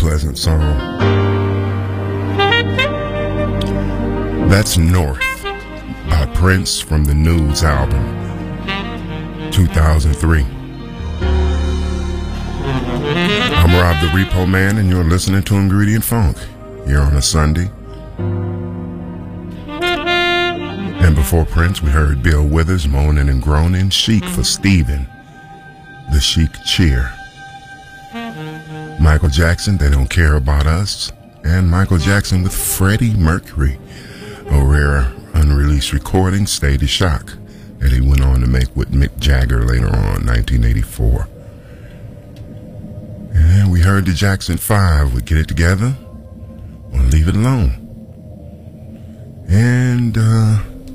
pleasant song. That's North by Prince from the Nudes album, 2003. I'm Rob the Repo Man, and you're listening to Ingredient Funk here on a Sunday. And before Prince, we heard Bill Withers, Moaning and Groaning, Chic for Steven, the Chic Cheer. Michael Jackson, They Don't Care About Us, and Michael Jackson with Freddie Mercury, a rare unreleased recording, Stay the Shock, that he went on to make with Mick Jagger later on, 1984. And we heard the Jackson 5 would Get It Together or Leave It Alone. And